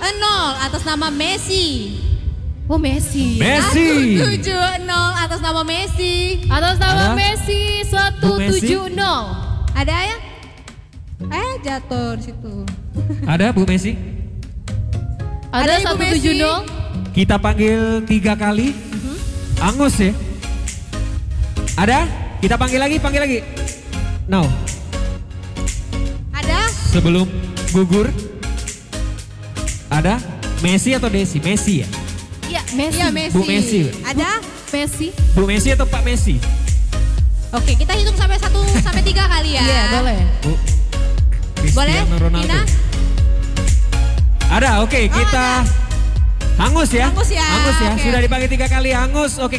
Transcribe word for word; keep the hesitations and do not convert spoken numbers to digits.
nol atas nama Messi. Oh Messi. Messi. satu tujuh nol atas nama Messi. Atas nama Ada? Messi satu tujuh nol. Ada ya? Eh jatuh di situ. Ada Bu Messi? Ada Ada Ibu satu tujuh nol. Kita panggil tiga kali. Angus ya. Ada? Kita panggil lagi, panggil lagi. Now. Ada? Sebelum gugur. Ada? Messi atau Desi? Messi ya? Iya Messi. Iya Messi. Bu Messi. Ada? Messi. Bu Messi atau Pak Messi? Oke kita hitung sampai satu sampai tiga kali ya. Iya boleh. Bu. Boleh? Cristiano Ronaldo. Ina? Ada, oke Oh, kita. ada. Hangus ya? Hangus ya, Hangus ya, oke. sudah dipanggil tiga kali Hangus. Oke.